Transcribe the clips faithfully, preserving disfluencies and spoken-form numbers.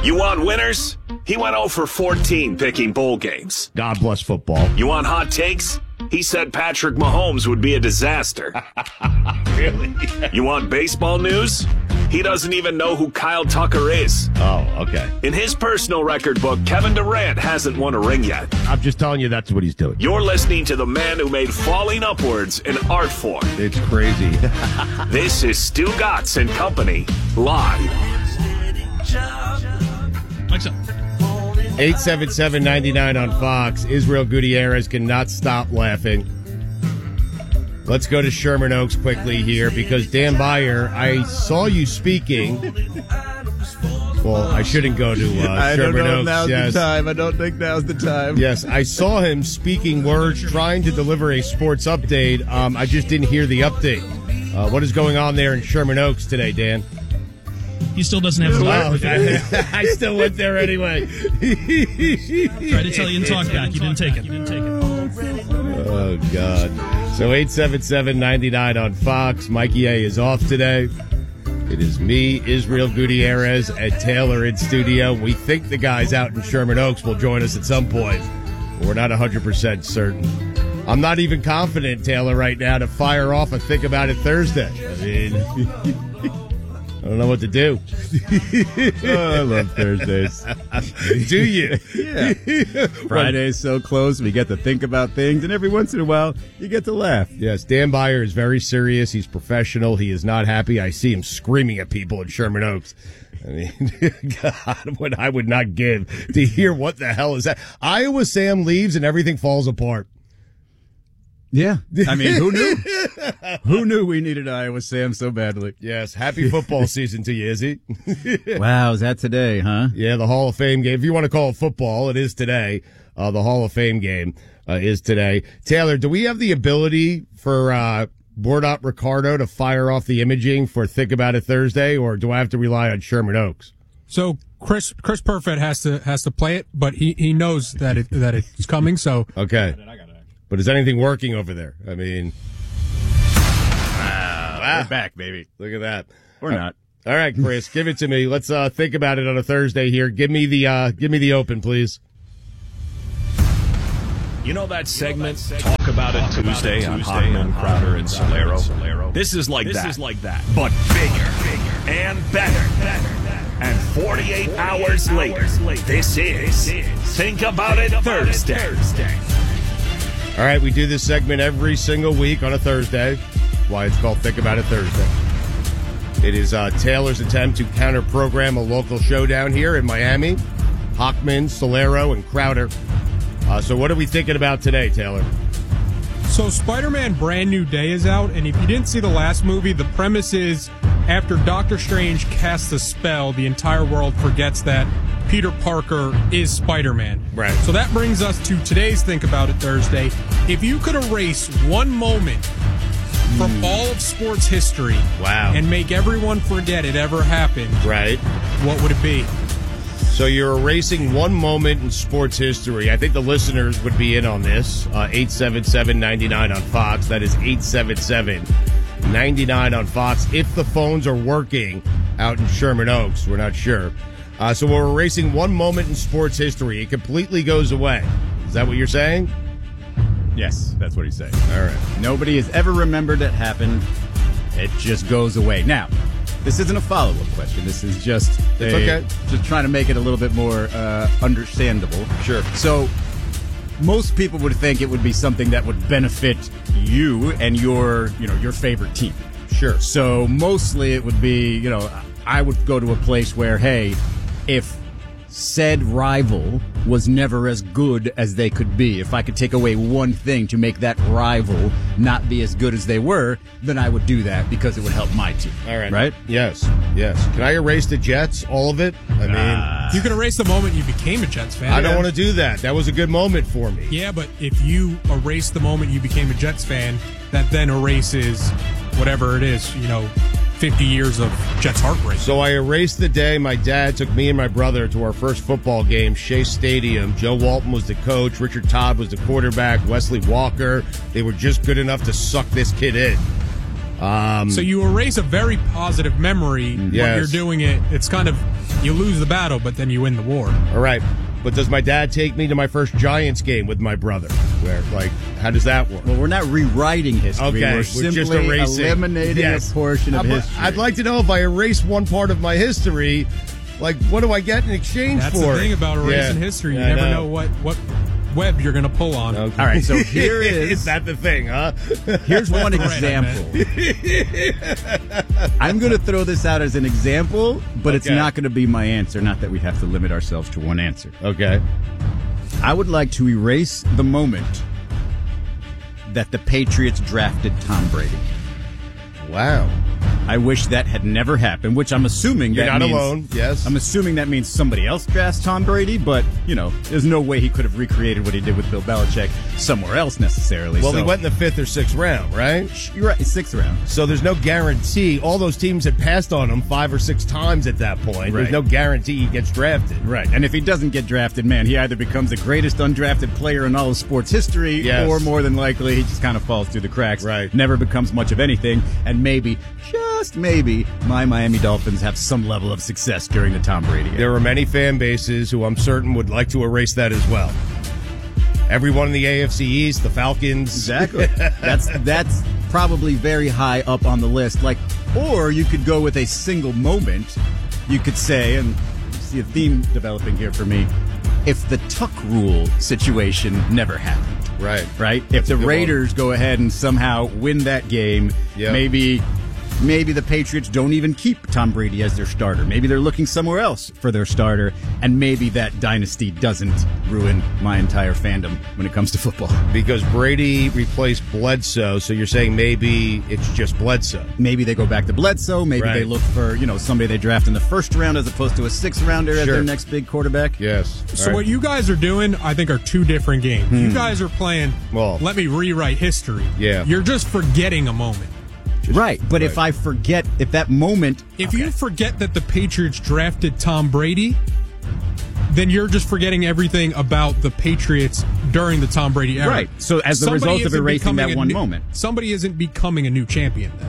You want winners? He went oh for fourteen picking bowl games. God bless football. You want hot takes? He said Patrick Mahomes would be a disaster. Really? You want baseball news? He doesn't even know who Kyle Tucker is. Oh, okay. In his personal record book, Kevin Durant hasn't won a ring yet. I'm just telling you that's what he's doing. You're listening to the man who made falling upwards an art form. It's crazy. This is Stu Gatz and Company, live. Like so. eight seven seven, nine nine on Fox. Israel Gutierrez cannot stop laughing. Let's go to Sherman Oaks quickly here because Dan Byer, I saw you speaking. Well, I shouldn't go to uh, I Sherman don't know Oaks. if now's yes. the time. I don't think now's the time. Yes, I saw him speaking words, trying to deliver a sports update. Um, I just didn't hear the update. Uh, what is going on there in Sherman Oaks today, Dan? He still doesn't have the Oh, alert. I, I still went there anyway. Tried to tell you in talk back. You didn't take it. You didn't take it. Oh, God. So eight seven seven, nine nine on Fox. Mikey A is off today. It is me, Israel Gutierrez, and Taylor in studio. We think the guys out in Sherman Oaks will join us at some point. We're not one hundred percent certain. I'm not even confident, Taylor, right now to fire off and think about it Thursday. I mean... I don't know what to do. Oh, I love Thursdays. Do you? Yeah. Friday's so close. We get to think about things, and every once in a while, you get to laugh. Yes, Dan Byer is very serious. He's professional. He is not happy. I see him screaming at people in Sherman Oaks. I mean, God, what I would not give to hear what the hell is that. Iowa Sam leaves and everything falls apart. Yeah. I mean, who knew? Who knew we needed Iowa Sam so badly? Yes, happy football season to you, Izzy. Wow, is that today, huh? Yeah, the Hall of Fame game. If you want to call it football, it is today. Uh, the Hall of Fame game uh, is today. Taylor, do we have the ability for uh, Bordop Ricardo to fire off the imaging for Think About It Thursday, or do I have to rely on Sherman Oaks? So Chris Chris Perfett has to has to play it, but he, he knows that it that it's coming. So okay. But is anything working over there? I mean, wow, wow. We're back, baby. Look at that. Or not. All right, Chris, give it to me. Let's uh, think about it on a Thursday here. Give me the uh, give me the open, please. You know that segment, Talk About It Tuesday on Hockman, Crowder, and Solero? This is like that. This is like that. But bigger, bigger, and better. And forty-eight hours later, this is Think About It Thursday. All right, we do this segment every single week on a Thursday. Why it's called Think About It Thursday. It is uh, Taylor's attempt to counter-program a local showdown here in Miami. Hockman, Solero, and Crowder. Uh, so what are we thinking about today, Taylor? So Spider-Man Brand New Day is out, and if you didn't see the last movie, the premise is after Doctor Strange casts a spell, the entire world forgets that Peter Parker is Spider-Man. Right. So that brings us to today's Think About It Thursday. If you could erase one moment from mm. all of sports history wow. and make everyone forget it ever happened, right? What would it be? So you're erasing one moment in sports history. I think the listeners would be in on this. Uh, eight seven seven, nine nine on Fox. That is eight seven seven, nine nine on Fox. If the phones are working out in Sherman Oaks, we're not sure. Uh, so we're erasing one moment in sports history. It completely goes away. Is that what you're saying? Yes, that's what he's saying. All right. Nobody has ever remembered it happened. It just goes away. Now, this isn't a follow-up question. This is just it's a, okay. just trying to make it a little bit more uh, understandable. Sure. So most people would think it would be something that would benefit you and your, you know, your favorite team. Sure. So mostly it would be, you know, I would go to a place where, hey, if said rival was never as good as they could be, if I could take away one thing to make that rival not be as good as they were, then I would do that because it would help my team. All right. Right? Yes. Yes. Can I erase the Jets, all of it? I mean, uh, you can erase the moment you became a Jets fan. I don't want to do that. That was a good moment for me. Yeah, but if you erase the moment you became a Jets fan, that then erases whatever it is, you know, fifty years of Jets heartbreak. So I erased the day my dad took me and my brother to our first football game, Shea Stadium. Joe Walton was the coach. Richard Todd was the quarterback. Wesley Walker. They were just good enough to suck this kid in. Um, So you erase a very positive memory when Yes. you're doing it. It's kind of, you lose the battle, but then you win the war. all right. But does my dad take me to my first Giants game with my brother? Where, like, how does that work? Well, we're not rewriting history. Okay, we're we're simply just erasing. eliminating Yes. a portion of I'd, history. I'd like to know if I erase one part of my history, like, what do I get in exchange That's for the thing it? about erasing Yeah. history. You Yeah, I never know. what, what web you're going to pull on. Okay. All right, so here is- Is that the thing, huh? Here's one Right, example. I'm going to throw this out as an example, but it's Okay. not going to be my answer. Not that we have to limit ourselves to one answer. Okay. I would like to erase the moment that the Patriots drafted Tom Brady. Wow. I wish that had never happened, which I'm assuming You're that not means, alone, yes. I'm assuming that means somebody else drafts Tom Brady, but, you know, there's no way he could have recreated what he did with Bill Belichick somewhere else necessarily. Well, so, he went in the fifth or sixth round, right? You're right, sixth round. So there's no guarantee. All those teams had passed on him five or six times at that point. There's Right. no guarantee he gets drafted. Right. And if he doesn't get drafted, man, he either becomes the greatest undrafted player in all of sports history, Yes. or more than likely, he just kind of falls through the cracks. Right. Never becomes much of anything. And maybe, just maybe, my Miami Dolphins have some level of success during the Tom Brady era. There are many fan bases who I'm certain would like to erase that as well. Everyone in the A F C East, the Falcons. Exactly. that's that's probably very high up on the list. Like, or you could go with a single moment. You could say, and you see a theme developing here for me, if the Tuck rule situation never happened. Right. Right? That's if the a good Raiders go ahead and somehow win that game, Yeah. maybe maybe the Patriots don't even keep Tom Brady as their starter. Maybe they're looking somewhere else for their starter, and maybe that dynasty doesn't ruin my entire fandom when it comes to football. Because Brady replaced Bledsoe, so you're saying maybe it's just Bledsoe. Maybe they go back to Bledsoe. Maybe Right. they look for, you know, somebody they draft in the first round as opposed to a sixth rounder as Sure. their next big quarterback. Yes. So All right. what you guys are doing, I think, are two different games. You guys are playing, Well- let me rewrite history. Yeah. You're just forgetting a moment. Right. But if I forget, if that moment. If you forget that the Patriots drafted Tom Brady, then you're just forgetting everything about the Patriots during the Tom Brady era. Right. So as the Somebody result of isn't erasing becoming that a one new- moment. Somebody isn't becoming a new champion then.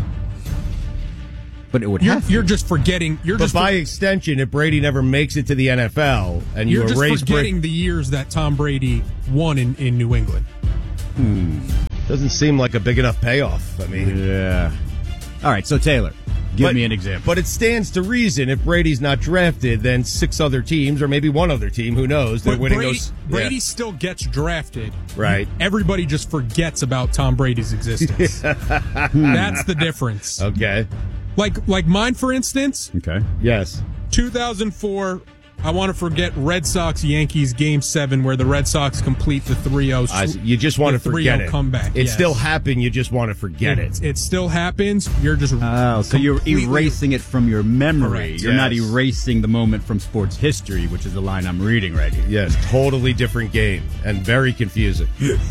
But it would You're, have to. you're just forgetting. You're But just by for- extension, if Brady never makes it to the N F L and you you're just erase forgetting Brady, the years that Tom Brady won in, in New England. doesn't seem like a big enough payoff. I mean, Yeah. All right. So Taylor, give but- me an example. But it stands to reason if Brady's not drafted, then six other teams, or maybe one other team, who knows, they're But winning Brady, those. Brady yeah. still gets drafted. Right. Everybody just forgets about Tom Brady's existence. That's the difference. Okay. Like like mine, for instance, Okay. Yes. two thousand four, I want to forget Red Sox-Yankees Game seven where the Red Sox complete the three oh. I, you just want to the forget three oh it. comeback. It yes. still happened. You just want to forget it. It, it still happens. You're just Oh, so you're completely- erasing it from your memory. Correct. You're not Yes. erasing the moment from sports history, which is the line I'm reading right here. Yes, totally different game and very confusing.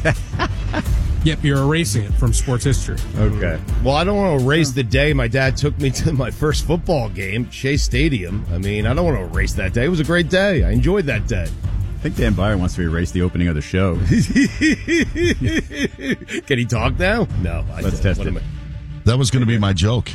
Yep, you're erasing it from sports history. Okay. Well, I don't want to erase the day my dad took me to my first football game, Shea Stadium. I mean, I don't want to erase that day. It was a great day. I enjoyed that day. I think Dan Byer wants to erase the opening of the show. Can he talk now? No. I Let's don't. test What it. am I- That was going to be my joke.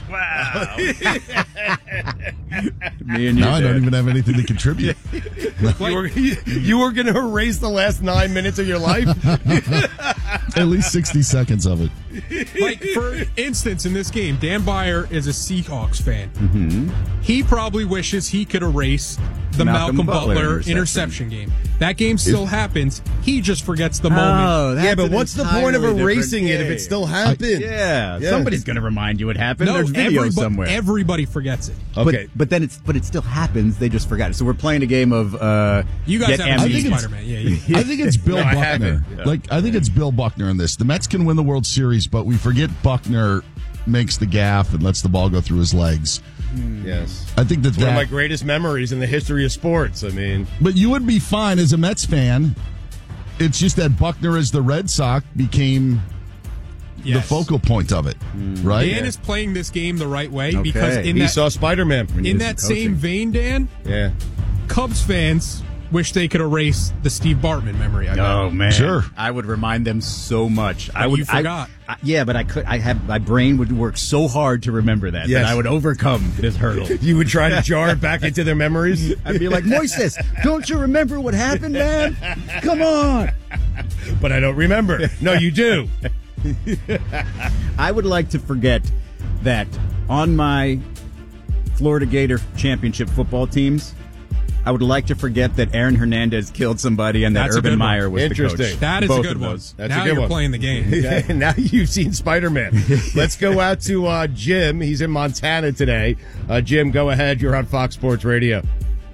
Me and you, Now I don't Dan. even have anything to contribute. You were, you were going to erase the last nine minutes of your life? At least sixty seconds of it. Like, for instance, in this game, Dan Byer is a Seahawks fan. Mm-hmm. He probably wishes he could erase the Malcolm Malcolm, Butler Butler, interception. interception. game. That game still happens. He just forgets the moment. Oh, that's yeah, but an what's the point of entirely erasing it different if it game. still happened? Yeah, Yeah. somebody's going to remind you it happened. No, There's video everybo- somewhere. everybody forgets it. Okay. But, but then it's but it still happens. They just forgot it. So we're playing a game of uh, You guys get haven't I seen think it's- Spider-Man. Yeah, yeah. I think it's Bill No, I haven't. Buckner. Yeah. Like I think it's Bill Buckner in this. The Mets can win the World Series, but we forget Buckner makes the gaff and lets the ball go through his legs. Yes. I think that It's one of my that. greatest memories in the history of sports. I mean, But you would be fine as a Mets fan. It's just that Buckner, as the Red Sox, became the Yes. focal point of it, right? Dan is playing this game the right way Okay. because in he that saw Spider-Man. in that same vein, Dan, Yeah. Cubs fans wish they could erase the Steve Bartman memory. I Oh bet. man, Sure. I would remind them so much. I But would. you forgot. I, I, yeah, but I could. I have my brain would work so hard to remember that Yes. that I would overcome this hurdle. You would try to jar it back into their memories? I'd be like, Moises, don't you remember what happened, man? Come on. But I don't remember. No, you do. I would like to forget that on my Florida Gator championship football teams, I would like to forget that Aaron Hernandez killed somebody and that That's a Urban good one. Meyer was the Interesting. coach. That is Both a good of one. those. That's now a good you're one. playing the game. Now you've seen Spider-Man. Let's go out to uh, Jim. He's in Montana today. Uh, Jim, go ahead. You're on Fox Sports Radio.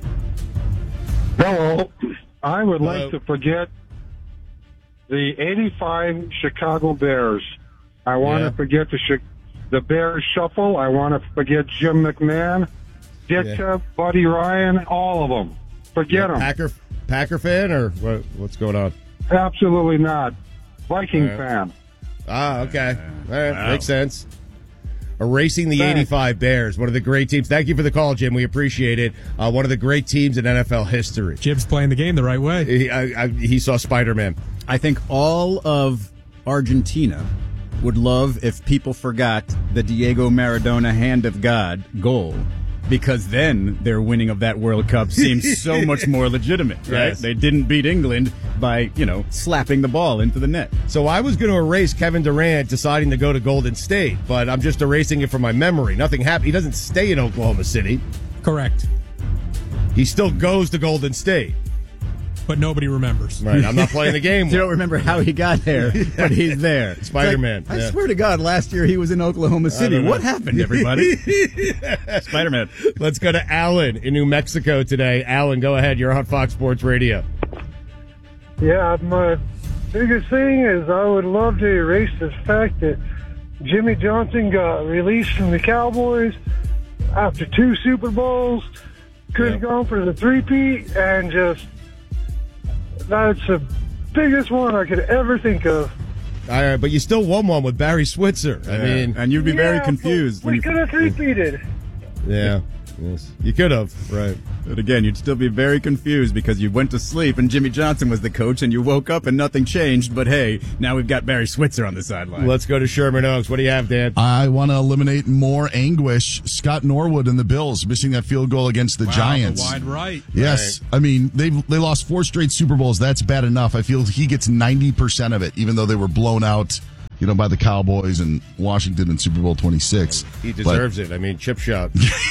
Hello. I would Hello. like to forget the eighty-five Chicago Bears. I want Yeah. to forget the Chi- the Bears shuffle. I want to forget Jim McMahon, Ditka, Yeah. Buddy Ryan, all of them. Forget them. Packer Packer fan or what, what's going on? Absolutely not. Viking All right. fan. Ah, okay. All right. Wow. Makes sense. Erasing the Thanks. eighty-five Bears, one of the great teams. Thank you for the call, Jim. We appreciate it. Uh, one of the great teams in N F L history. Jim's playing the game the right way. He, I, I, he saw Spider-Man. I think all of Argentina would love if people forgot the Diego Maradona hand of God goal, because then their winning of that World Cup seems so much more legitimate, right? Yes. They didn't beat England by, you know, slapping the ball into the net. So I was going to erase Kevin Durant deciding to go to Golden State, but I'm just erasing it from my memory. Nothing happened. He doesn't stay in Oklahoma City. Correct. He still goes to Golden State. But nobody remembers. Right. I'm not playing the game. You don't remember how he got there, but he's there. It's Spider-Man, like, I yeah. swear to God, last year he was in Oklahoma City. don't know. What happened, everybody? Spider-Man. Let's go to Alan in New Mexico today. Alan, go ahead. You're on Fox Sports Radio. Yeah, my biggest thing is I would love to erase the fact that Jimmy Johnson got released from the Cowboys after two Super Bowls, could have Yeah. gone for the three-peat, and just that's the biggest one I could ever think of. All right, but you still won one with Barry Switzer. I mean, and you'd be very Yeah, confused. but when We you, could have three-peated. yeah, yes, you could have. Right. but again, you'd still be very confused because you went to sleep and Jimmy Johnson was the coach, and you woke up and nothing changed. But hey, now we've got Barry Switzer on the sideline. Let's go to Sherman Oaks. What do you have, Dan? I want to eliminate more anguish. Scott Norwood and the Bills missing that field goal against the Wow, Giants. the wide right. Yes, I mean they they lost four straight Super Bowls. That's bad enough. I feel he gets ninety percent of it, even though they were blown out, you know, by the Cowboys and Washington in Super Bowl twenty-six. He deserves it. I mean, chip shot.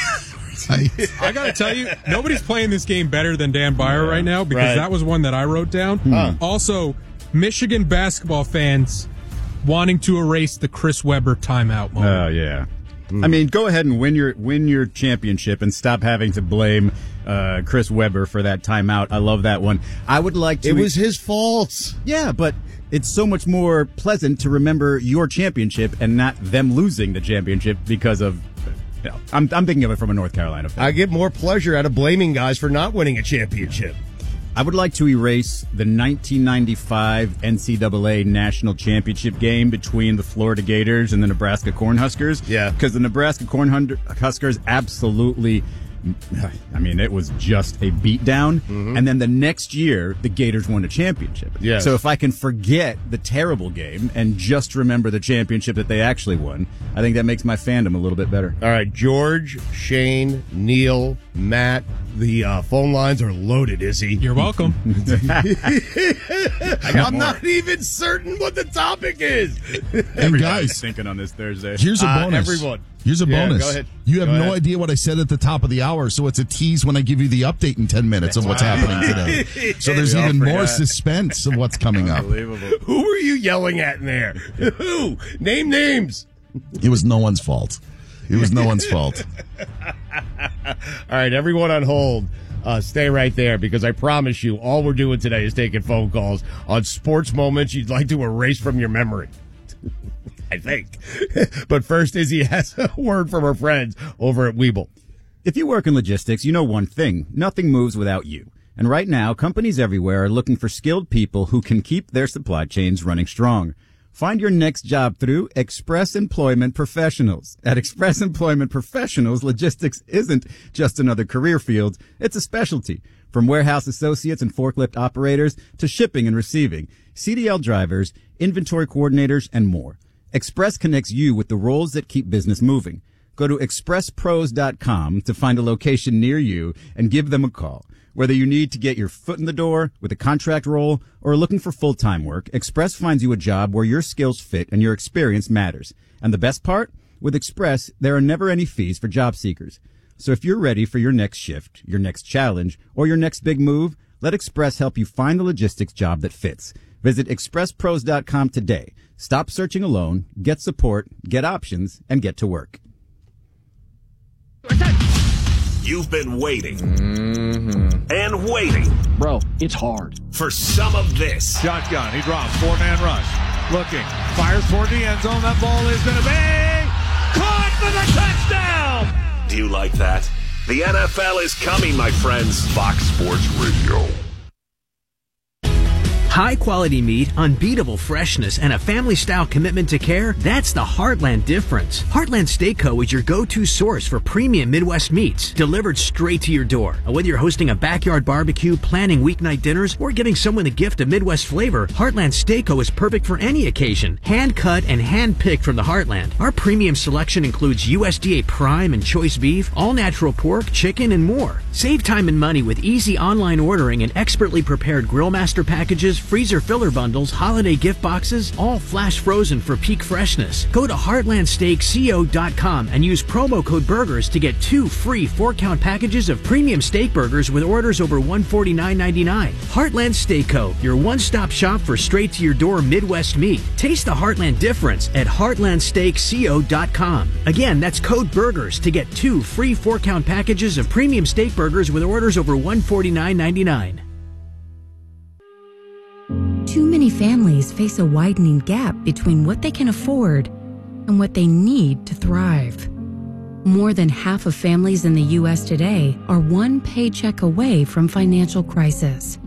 I, I got to tell you, nobody's playing this game better than Dan Byer right now, because Right. that was one that I wrote down. Also, Michigan basketball fans wanting to erase the Chris Webber timeout moment. Oh yeah. I mean, go ahead and win your win your championship and stop having to blame uh, Chris Webber for that timeout. I love that one. I would like to. It was his fault. yeah, but it's so much more pleasant to remember your championship and not them losing the championship because of. You know, I'm I'm thinking of it from a North Carolina fan. I get more pleasure out of blaming guys for not winning a championship. I would like to erase the nineteen ninety-five N C double A National Championship game between the Florida Gators and the Nebraska Cornhuskers. Yeah. Because the Nebraska Cornhuskers absolutely, I mean, it was just a beatdown. And then the next year, the Gators won a championship. Yes. So if I can forget the terrible game and just remember the championship that they actually won, I think that makes my fandom a little bit better. All right, George, Shane, Neil, Matt. The uh, phone lines are loaded, Izzy. You're welcome. I'm not even certain what the topic is. and Everybody's guys, thinking on this Thursday. here's a Uh, bonus. everyone. Here's a Yeah, bonus. go ahead. You have Go no ahead. idea what I said at the top of the hour, so it's a tease when I give you the update in ten minutes of what's happening today. So there's We all even more forgot. suspense of what's coming up. Unbelievable. Who are you yelling at in there? Who? Name names. It was no one's fault. It was no one's fault. All right, everyone on hold. Uh, stay right there, because I promise you, all we're doing today is taking phone calls on sports moments you'd like to erase from your memory. I think. But first, Izzy has a word from her friends over at Weeble. If you work in logistics, you know one thing. Nothing moves without you. And right now, companies everywhere are looking for skilled people who can keep their supply chains running strong. Find your next job through Express Employment Professionals. At Express Employment Professionals, logistics isn't just another career field, it's a specialty. From warehouse associates and forklift operators to shipping and receiving, C D L drivers, inventory coordinators, and more. Express connects you with the roles that keep business moving. Go to express pros dot com to find a location near you and give them a call. Whether you need to get your foot in the door with a contract role or are looking for full-time work, Express finds you a job where your skills fit and your experience matters. And the best part? With Express, there are never any fees for job seekers. So if you're ready for your next shift, your next challenge, or your next big move, let Express help you find the logistics job that fits. Visit express pros dot com today. Stop searching alone, get support, get options, and get to work. You've been waiting mm-hmm. and waiting. Bro, it's hard. For some of this. Shotgun, he drops, four-man rush. Looking, fires toward the end zone. That ball is going to be caught for the touchdown. Do you like that? The N F L is coming, my friends. Fox Sports Radio. High-quality meat, unbeatable freshness, and a family-style commitment to care, that's the Heartland difference. Heartland Steak Co. is your go-to source for premium Midwest meats, delivered straight to your door. Whether you're hosting a backyard barbecue, planning weeknight dinners, or giving someone a gift of Midwest flavor, Heartland Steak Co. is perfect for any occasion. Hand-cut and hand-picked from the Heartland. Our premium selection includes U S D A Prime and Choice Beef, all-natural pork, chicken, and more. Save time and money with easy online ordering and expertly prepared Grill Master packages, freezer filler bundles, holiday gift boxes, all flash frozen for peak freshness. Go to heartland steak co dot com and use promo code BURGERS to get two free four-count packages of premium steak burgers with orders over one hundred forty-nine ninety-nine. Heartland Steak Co., your one-stop shop for straight-to-your-door Midwest meat. Taste the Heartland difference at heartland steak co dot com. Again, that's code BURGERS to get two free four-count packages of premium steak burgers with orders over one hundred forty-nine ninety-nine. Too many families face a widening gap between what they can afford and what they need to thrive. More than half of families in the U S today are one paycheck away from financial crisis.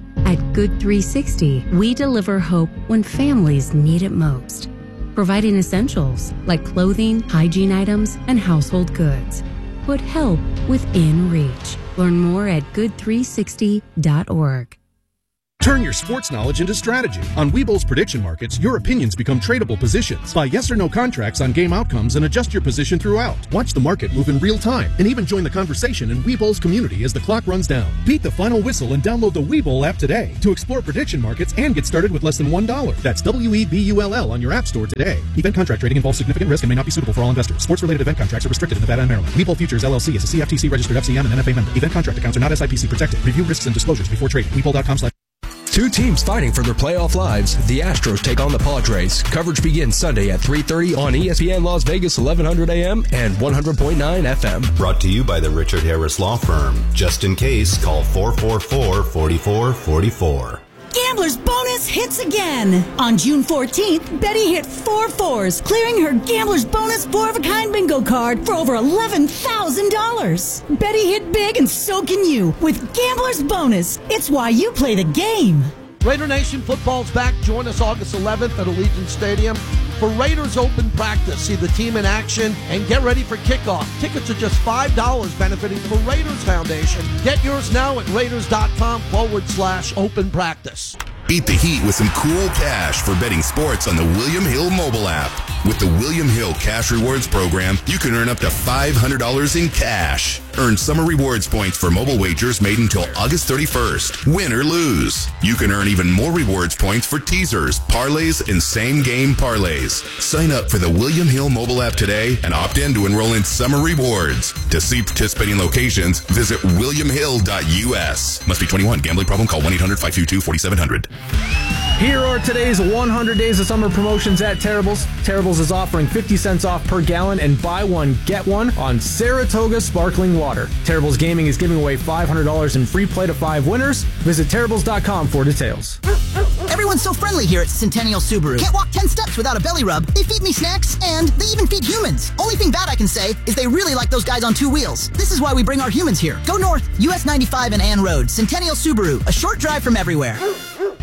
At Good three sixty, we deliver hope when families need it most, providing essentials like clothing, hygiene items, and household goods. Put help within reach. Learn more at good three sixty dot org. Turn your sports knowledge into strategy. On Webull's prediction markets, your opinions become tradable positions. Buy yes or no contracts on game outcomes and adjust your position throughout. Watch the market move in real time and even join the conversation in Webull's community as the clock runs down. Beat the final whistle and download the Webull app today to explore prediction markets and get started with less than one dollar. That's W E B U L L on your app store today. Event contract trading involves significant risk and may not be suitable for all investors. Sports-related event contracts are restricted in Nevada and Maryland. Webull Futures L L C is a C F T C registered F C M and N F A member. Event contract accounts are not S I P C protected. Review risks and disclosures before trading. Webull dot com slash Two teams fighting for their playoff lives. The Astros take on the Padres. Coverage begins Sunday at three thirty on E S P N Las Vegas, eleven hundred A M and one hundred point nine F M. Brought to you by the Richard Harris Law Firm. Just in case, call four four four, four four four four. Gambler's Bonus hits again. On June fourteenth, Betty hit four fours, clearing her Gambler's Bonus four-of-a-kind bingo card for over eleven thousand dollars. Betty hit big and so can you with Gambler's Bonus. It's why you play the game. Raider Nation football's back. Join us August eleventh at Allegiant Stadium for Raiders Open Practice. See the team in action and get ready for kickoff. Tickets are just five dollars, benefiting the Raiders Foundation. Get yours now at raiders.com forward slash open practice. Beat the heat with some cool cash for betting sports on the William Hill mobile app. With the William Hill Cash Rewards program, you can earn up to five hundred dollars in cash. Earn summer rewards points for mobile wagers made until August thirty-first. Win or lose. You can earn even more rewards points for teasers, parlays, and same-game parlays. Sign up for the William Hill mobile app today and opt in to enroll in summer rewards. To see participating locations, visit william hill dot U S. Must be twenty-one. Gambling problem? Call one eight hundred, five two two, four seven zero zero. Here are today's one hundred days of summer promotions at Terrible's. Terrible's is offering fifty cents off per gallon and buy one, get one on Saratoga sparkling water. Terrible's Gaming is giving away five hundred dollars in free play to five winners. Visit terribles dot com for details. Everyone's so friendly here at Centennial Subaru. Can't walk ten steps without a belly rub. They feed me snacks, and they even feed humans. Only thing bad I can say is they really like those guys on two wheels. This is why we bring our humans here. Go north, U S ninety-five and Ann Road. Centennial Subaru, a short drive from everywhere.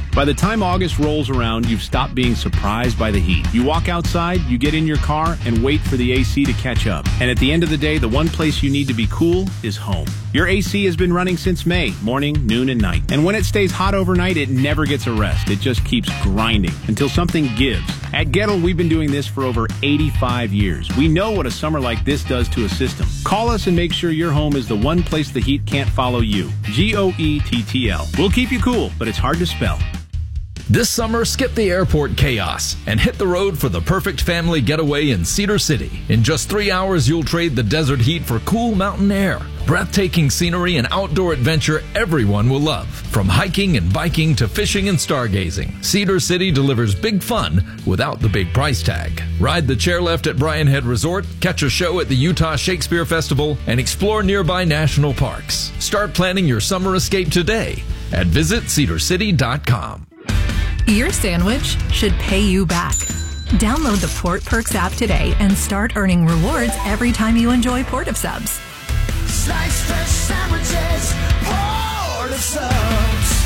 By the time August rolls around, you've stopped being surprised by the heat. You walk outside, you get in your car, and wait for the A C to catch up. And at the end of the day, the one place you need to be cool is home. Your A C has been running since May, morning, noon, and night. And when it stays hot overnight, it never gets a rest. It just keeps grinding until something gives. At Gettle, we've been doing this for over eighty-five years. We know what a summer like this does to a system. Call us and make sure your home is the one place the heat can't follow you. G O E T T L. We'll keep you cool, but it's hard to spell. This summer, skip the airport chaos and hit the road for the perfect family getaway in Cedar City. In just three hours, you'll trade the desert heat for cool mountain air, breathtaking scenery, and outdoor adventure everyone will love. From hiking and biking to fishing and stargazing, Cedar City delivers big fun without the big price tag. Ride the chairlift at Bryan Head Resort, catch a show at the Utah Shakespeare Festival, and explore nearby national parks. Start planning your summer escape today at visit cedar city dot com. Your sandwich should pay you back. Download the Port Perks app today and start earning rewards every time you enjoy Port of Subs. Slice fresh sandwiches, Port of Subs.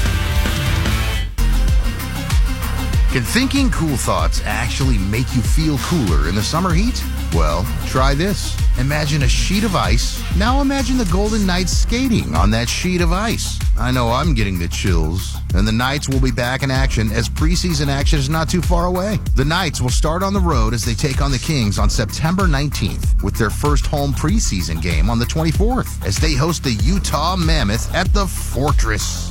Can thinking cool thoughts actually make you feel cooler in the summer heat? Well, try this. Imagine a sheet of ice. Now imagine the Golden Knights skating on that sheet of ice. I know I'm getting the chills. And the Knights will be back in action as preseason action is not too far away. The Knights will start on the road as they take on the Kings on September nineteenth with their first home preseason game on the twenty-fourth as they host the Utah Mammoth at the Fortress.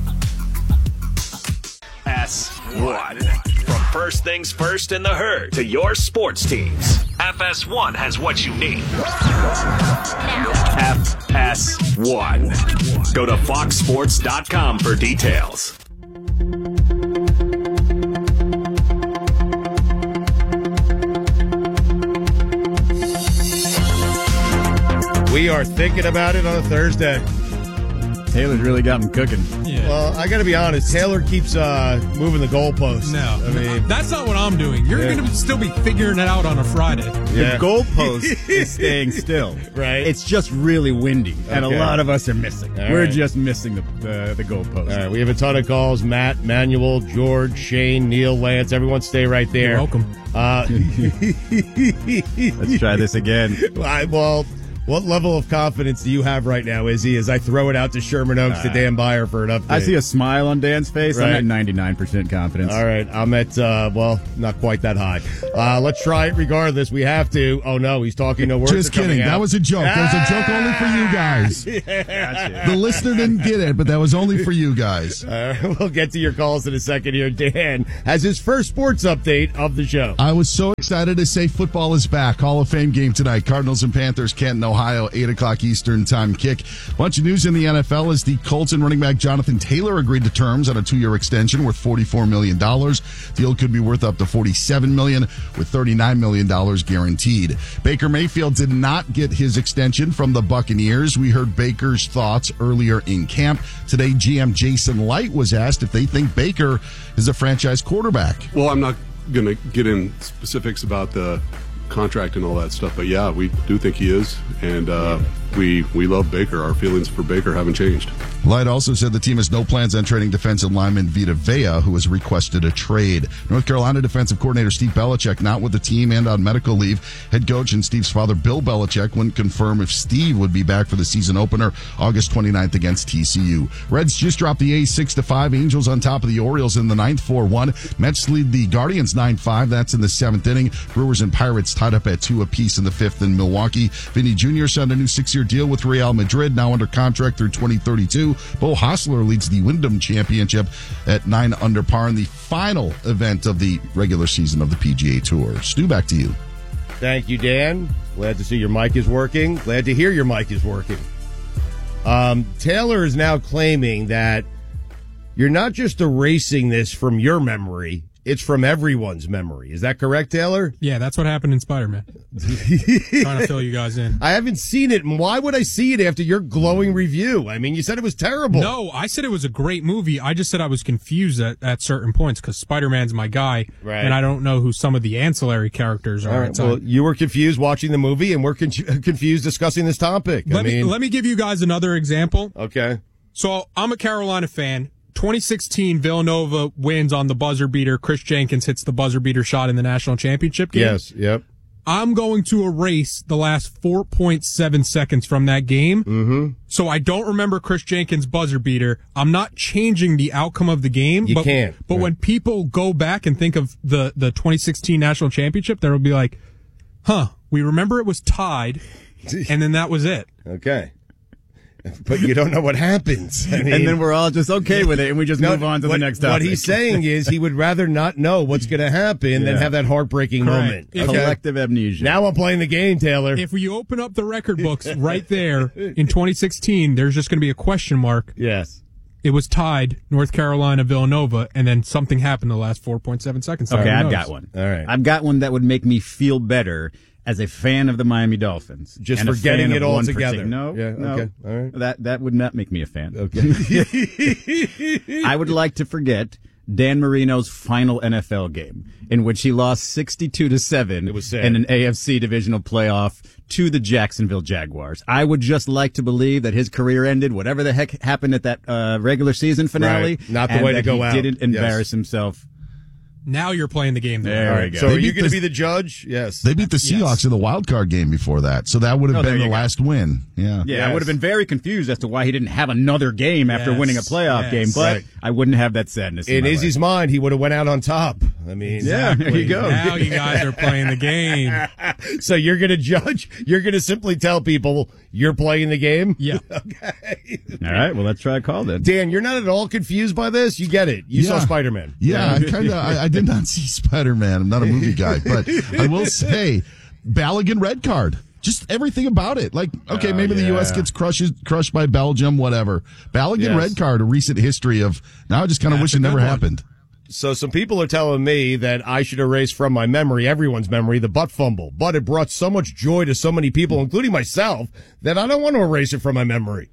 S one. From first things first in the herd to your sports teams, F S one has what you need. F S one. Go to fox sports dot com for details. We are thinking about it on a Thursday. Taylor's really got him cooking. Yeah. Well, I got to be honest. Taylor keeps uh, moving the goalposts. No, I mean, that's not what I'm doing. You're Yeah. going to still be figuring it out on a Friday. Yeah. The goalpost is staying still. Right. It's just really windy, and Okay. a lot of us are missing. All We're right. just missing the the, the goalpost. All right, we have a ton of calls. Matt, Manuel, George, Shane, Neil, Lance. Everyone stay right there. You're welcome. Uh, Let's try this again. I, well, what level of confidence do you have right now, Izzy, as I throw it out to Sherman Oaks to Uh, Dan Byer for an update? I see a smile on Dan's face. I'm Right. at ninety-nine percent confidence. All right, I'm at, uh, well, not quite that high. Uh, let's try it regardless. We have to. Oh, no, he's talking no words. Just are coming kidding. out. That was a joke. That was a joke only for you guys. Yeah. The listener didn't get it, but that was only for you guys. Uh, we'll get to your calls in a second here. Dan has his first sports update of the show. I was so excited to say football is back. Hall of Fame game tonight. Cardinals and Panthers, Canton, Ohio, eight o'clock Eastern time kick. Bunch of news in the N F L as the Colts and running back Jonathan Taylor agreed to terms on a two-year extension worth forty-four million dollars. Deal could be worth up to forty-seven million dollars with thirty-nine million dollars guaranteed. Baker Mayfield did not get his extension from the Buccaneers. We heard Baker's thoughts earlier in camp. Today, G M Jason Light was asked if they think Baker is a franchise quarterback. Well, I'm not going to get in specifics about the contract and all that stuff, but yeah, we do think he is, and uh, we we love Baker. Our feelings for Baker haven't changed. Light also said the team has no plans on trading defensive lineman Vita Vea, who has requested a trade. North Carolina defensive coordinator Steve Belichick not with the team and on medical leave. Head coach and Steve's father Bill Belichick wouldn't confirm if Steve would be back for the season opener August twenty-ninth against T C U. Reds just dropped the A's six to five. Angels on top of the Orioles in the ninth, four one. Mets lead the Guardians nine five. That's in the seventh inning. Brewers and Pirates tied up at two apiece in the fifth in Milwaukee. Vinny Junior signed a new six-year deal with Real Madrid, now under contract through twenty thirty-two. Bo Hostler leads the Wyndham Championship at nine under par in the final event of the regular season of the P G A Tour. Stu, back to you. Thank you, Dan. Glad to see your mic is working. Glad to hear your mic is working. Um, Taylor is now claiming that you're not just erasing this from your memory, it's from everyone's memory. Is that correct, Taylor? Yeah, that's what happened in Spider-Man. Trying to fill you guys in. I haven't seen it, and why would I see it after your glowing review? I mean, you said it was terrible. No, I said it was a great movie. I just said I was confused at, at certain points because Spider-Man's my guy, Right. and I don't know who some of the ancillary characters are. All at right, the well, time. you were confused watching the movie, and we're con- confused discussing this topic. Let I me mean, let me give you guys another example. Okay. So I'm a Carolina fan. twenty sixteen, Villanova wins on the buzzer beater. Chris Jenkins hits the buzzer beater shot in the national championship game. Yes, yep. I'm going to erase the last four point seven seconds from that game. Mm-hmm. So I don't remember Chris Jenkins' buzzer beater. I'm not changing the outcome of the game. You but, can't. But Right. when people go back and think of the, the twenty sixteen national championship, they'll be like, huh, we remember it was tied, and then that was it. Okay. But you don't know what happens. I mean, and then we're all just okay with it, and we just No, move on to what, the next topic. What he's saying is he would rather not know what's going to happen than Yeah. have that heartbreaking Correct. moment. If- Collective amnesia. Now I'm playing the game, Taylor. If we open up the record books right there in twenty sixteen, there's just going to be a question mark. Yes. It was tied, North Carolina, Villanova, and then something happened the last four point seven seconds. Okay, Who I've knows? got one. All right. I've got one that would make me feel better as a fan of the Miami Dolphins. Just and a forgetting fan it of all one together. partic- No, Yeah, no. okay, all right. That, that would not make me a fan. Okay. I would like to forget Dan Marino's final N F L game, in which he lost sixty-two to seven It was sad. in an A F C divisional playoff to the Jacksonville Jaguars. I would just like to believe that his career ended, whatever the heck happened at that uh, regular season finale. Right. Not the and way to that go he out. didn't embarrass Yes. himself. Now you're playing the game. There There. we go. So They are you beat going to the- be the judge? Yes. They beat the Seahawks in the wild card game before that, so that would have Oh, there been the you go. last win. Yeah. Yeah, I would have been very confused as to why he didn't have another game after Yes, winning a playoff yes. game, but Right. I wouldn't have that sadness. In, In my Izzy's life. mind, he would have went out on top. I mean, Yeah, there you go. Now you guys are playing the game. So you're going to judge? You're going to simply tell people you're playing the game? Yeah. Okay. All right, well, let's try a call then. Dan, you're not at all confused by this? You get it. You saw Yeah. Spider-Man. Yeah, I kind of. I, I did not see Spider-Man. I'm not a movie guy, but I will say, Balogun red card. Just everything about it. Like, okay, Oh, maybe the U S yeah. gets crushed crushed by Belgium, whatever. Balogun Yes. red card. A recent history of. Now I just kind of wish That's it a never good one. happened. So some people are telling me that I should erase from my memory, everyone's memory, the butt fumble. But it brought so much joy to so many people, including myself, that I don't want to erase it from my memory.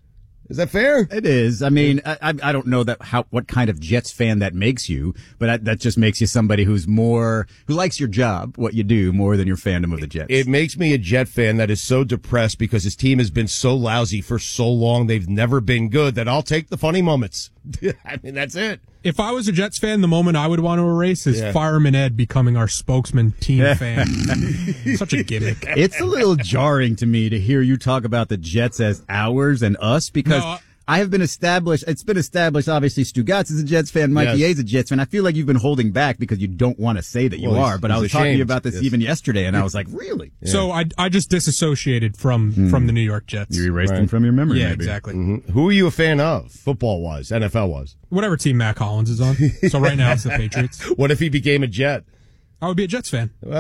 Is that fair? It is. I mean, I, I I don't know that how what kind of Jets fan that makes you, but that, that just makes you somebody who's more who likes your job, what you do, more than your fandom of the Jets. It makes me a Jet fan that is so depressed because his team has been so lousy for so long. They've never been good that I'll take the funny moments. I mean, that's it. If I was a Jets fan, the moment I would want to erase is Yeah. Fireman Ed becoming our spokesman team fan. Such a gimmick. It's a little jarring to me to hear you talk about the Jets as ours and us because No, I- I have been established. It's been established. Obviously, Stu Gatz is a Jets fan. Mikey Yes. A is a Jets fan. I feel like you've been holding back because you don't want to say that you Well, he's- are. But I he's was talking to you ashamed. about this Yes. even yesterday, and I was like, really? So I, I just disassociated from, from the New York Jets. You erased them Right. from your memory. Yeah, maybe. exactly. Mhm. Who are you a fan of, football-wise, N F L-wise? Whatever team Matt Collins is on. So right now it's the Patriots. What if he became a Jet? I would be a Jets fan.